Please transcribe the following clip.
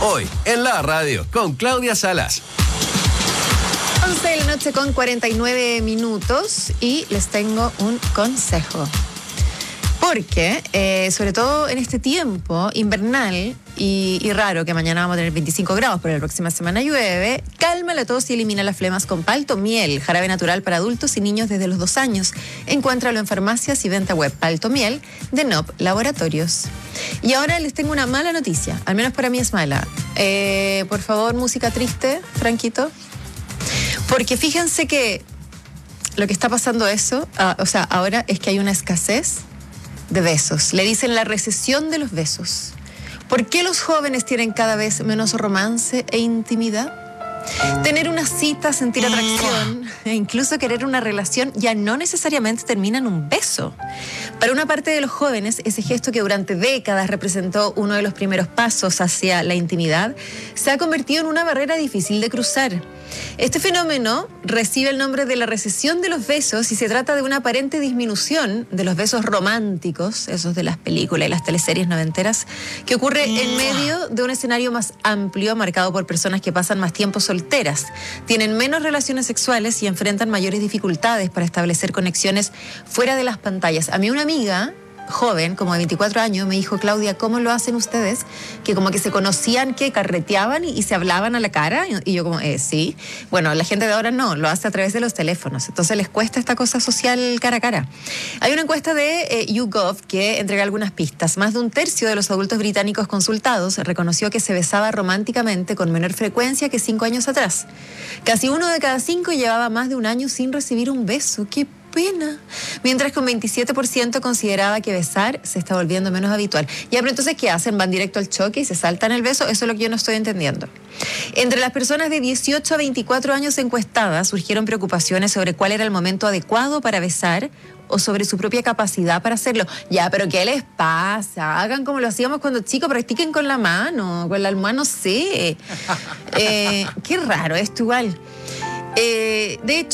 Hoy en la radio con Claudia Salas. 11 de la noche con 49 minutos y les tengo un consejo. Porque, sobre todo en este tiempo invernal y raro, que mañana vamos a tener 25 grados, pero la próxima semana llueve, calma la tos y elimina las flemas con Paltomiel, jarabe natural para adultos y niños desde los 2 años. Encuéntralo en farmacias y venta web. Paltomiel de NOP Laboratorios. Y ahora les tengo una mala noticia, al menos para mí es mala. Por favor, música triste, Franquito. Porque fíjense que lo que está pasando ahora es que hay una escasez de besos. Le dicen la recesión de los besos. ¿Por qué los jóvenes tienen cada vez menos romance e intimidad? Tener una cita, sentir atracción e incluso querer una relación ya no necesariamente termina en un beso. Para una parte de los jóvenes, ese gesto que durante décadas representó uno de los primeros pasos hacia la intimidad, se ha convertido en una barrera difícil de cruzar. Este fenómeno recibe el nombre de la recesión de los besos y se trata de una aparente disminución de los besos románticos, esos de las películas y las teleseries noventeras, que ocurre en medio de un escenario más amplio marcado por personas que pasan más tiempo solteras, tienen menos relaciones sexuales y enfrentan mayores dificultades para establecer conexiones fuera de las pantallas. A mí una amiga joven, como de 24 años, me dijo: Claudia, ¿cómo lo hacen ustedes? Que como que se conocían, que carreteaban y se hablaban a la cara. Y yo como, sí. Bueno, la gente de ahora no, lo hace a través de los teléfonos. Entonces les cuesta esta cosa social cara a cara. Hay una encuesta de YouGov que entrega algunas pistas. Más de 1/3 de los adultos británicos consultados reconoció que se besaba románticamente con menor frecuencia que 5 años atrás. Casi 1 de cada 5 llevaba más de 1 año sin recibir un beso. ¡Qué pena! Mientras que un 27% consideraba que besar se está volviendo menos habitual. Ya, pero entonces, ¿qué hacen? ¿Van directo al choque y se saltan el beso? Eso es lo que yo no estoy entendiendo. Entre las personas de 18 a 24 años encuestadas surgieron preocupaciones sobre cuál era el momento adecuado para besar o sobre su propia capacidad para hacerlo. Ya, pero ¿qué les pasa? Hagan como lo hacíamos cuando chicos, practiquen con la mano, con la almohada, no sé. Qué raro esto igual. De hecho,